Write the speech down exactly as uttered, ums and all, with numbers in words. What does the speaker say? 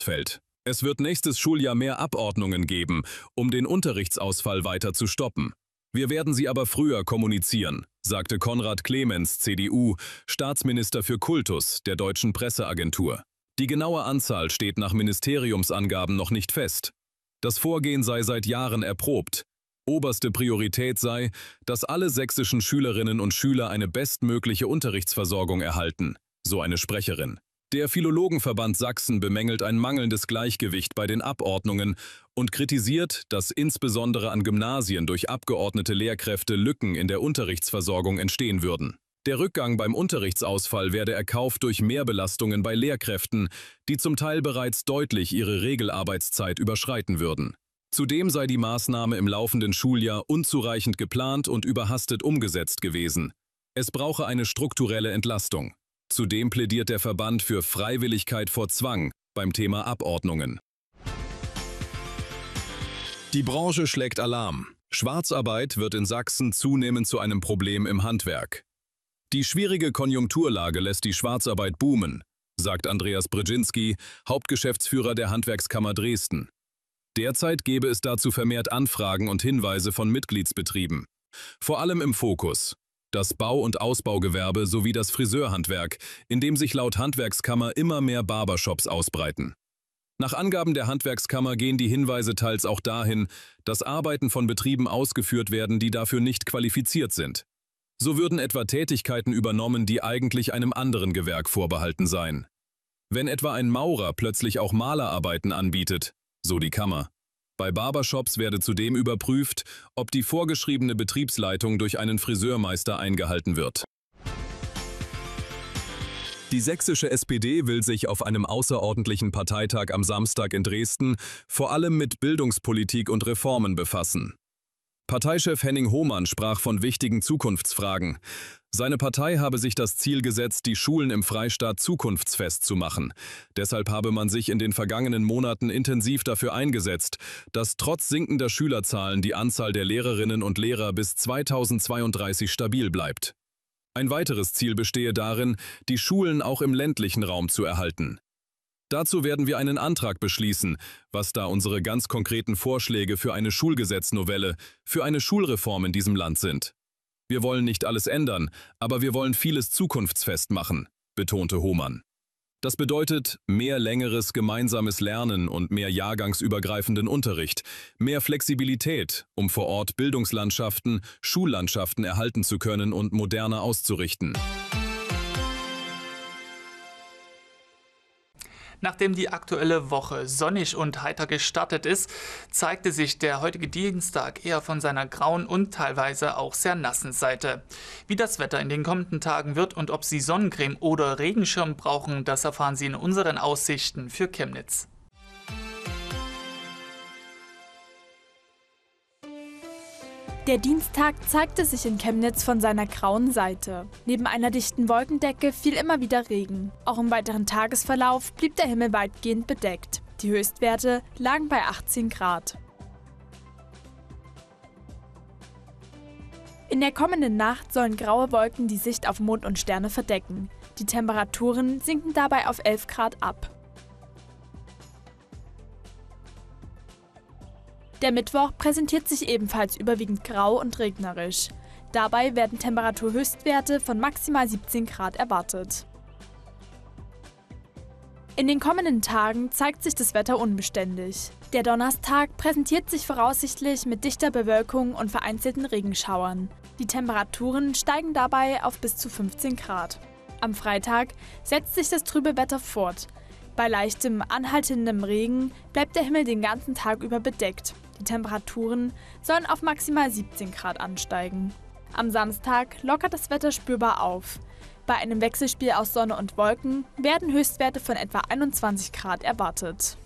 fällt. Es wird nächstes Schuljahr mehr Abordnungen geben, um den Unterrichtsausfall weiter zu stoppen. Wir werden sie aber früher kommunizieren, sagte Konrad Clemens, C D U, Staatsminister für Kultus der Deutschen Presseagentur. Die genaue Anzahl steht nach Ministeriumsangaben noch nicht fest. Das Vorgehen sei seit Jahren erprobt. Oberste Priorität sei, dass alle sächsischen Schülerinnen und Schüler eine bestmögliche Unterrichtsversorgung erhalten, so eine Sprecherin. Der Philologenverband Sachsen bemängelt ein mangelndes Gleichgewicht bei den Abordnungen und kritisiert, dass insbesondere an Gymnasien durch abgeordnete Lehrkräfte Lücken in der Unterrichtsversorgung entstehen würden. Der Rückgang beim Unterrichtsausfall werde erkauft durch Mehrbelastungen bei Lehrkräften, die zum Teil bereits deutlich ihre Regelarbeitszeit überschreiten würden. Zudem sei die Maßnahme im laufenden Schuljahr unzureichend geplant und überhastet umgesetzt gewesen. Es brauche eine strukturelle Entlastung. Zudem plädiert der Verband für Freiwilligkeit vor Zwang beim Thema Abordnungen. Die Branche schlägt Alarm. Schwarzarbeit wird in Sachsen zunehmend zu einem Problem im Handwerk. Die schwierige Konjunkturlage lässt die Schwarzarbeit boomen, sagt Andreas Brzezinski, Hauptgeschäftsführer der Handwerkskammer Dresden. Derzeit gebe es dazu vermehrt Anfragen und Hinweise von Mitgliedsbetrieben. Vor allem im Fokus das Bau- und Ausbaugewerbe sowie das Friseurhandwerk, in dem sich laut Handwerkskammer immer mehr Barbershops ausbreiten. Nach Angaben der Handwerkskammer gehen die Hinweise teils auch dahin, dass Arbeiten von Betrieben ausgeführt werden, die dafür nicht qualifiziert sind. So würden etwa Tätigkeiten übernommen, die eigentlich einem anderen Gewerk vorbehalten seien. Wenn etwa ein Maurer plötzlich auch Malerarbeiten anbietet, so die Kammer. Bei Barbershops werde zudem überprüft, ob die vorgeschriebene Betriebsleitung durch einen Friseurmeister eingehalten wird. Die sächsische S P D will sich auf einem außerordentlichen Parteitag am Samstag in Dresden vor allem mit Bildungspolitik und Reformen befassen. Parteichef Henning Hohmann sprach von wichtigen Zukunftsfragen. Seine Partei habe sich das Ziel gesetzt, die Schulen im Freistaat zukunftsfest zu machen. Deshalb habe man sich in den vergangenen Monaten intensiv dafür eingesetzt, dass trotz sinkender Schülerzahlen die Anzahl der Lehrerinnen und Lehrer bis zweitausendzweiunddreißig stabil bleibt. Ein weiteres Ziel bestehe darin, die Schulen auch im ländlichen Raum zu erhalten. Dazu werden wir einen Antrag beschließen, was da unsere ganz konkreten Vorschläge für eine Schulgesetznovelle, für eine Schulreform in diesem Land sind. Wir wollen nicht alles ändern, aber wir wollen vieles zukunftsfest machen, betonte Hohmann. Das bedeutet mehr längeres gemeinsames Lernen und mehr jahrgangsübergreifenden Unterricht, mehr Flexibilität, um vor Ort Bildungslandschaften, Schullandschaften erhalten zu können und moderner auszurichten. Nachdem die aktuelle Woche sonnig und heiter gestartet ist, zeigte sich der heutige Dienstag eher von seiner grauen und teilweise auch sehr nassen Seite. Wie das Wetter in den kommenden Tagen wird und ob Sie Sonnencreme oder Regenschirm brauchen, das erfahren Sie in unseren Aussichten für Chemnitz. Der Dienstag zeigte sich in Chemnitz von seiner grauen Seite. Neben einer dichten Wolkendecke fiel immer wieder Regen. Auch im weiteren Tagesverlauf blieb der Himmel weitgehend bedeckt. Die Höchstwerte lagen bei achtzehn Grad. In der kommenden Nacht sollen graue Wolken die Sicht auf Mond und Sterne verdecken. Die Temperaturen sinken dabei auf elf Grad ab. Der Mittwoch präsentiert sich ebenfalls überwiegend grau und regnerisch. Dabei werden Temperaturhöchstwerte von maximal siebzehn Grad erwartet. In den kommenden Tagen zeigt sich das Wetter unbeständig. Der Donnerstag präsentiert sich voraussichtlich mit dichter Bewölkung und vereinzelten Regenschauern. Die Temperaturen steigen dabei auf bis zu fünfzehn Grad. Am Freitag setzt sich das trübe Wetter fort. Bei leichtem, anhaltendem Regen bleibt der Himmel den ganzen Tag über bedeckt. Die Temperaturen sollen auf maximal siebzehn Grad ansteigen. Am Samstag lockert das Wetter spürbar auf. Bei einem Wechselspiel aus Sonne und Wolken werden Höchstwerte von etwa einundzwanzig Grad erwartet.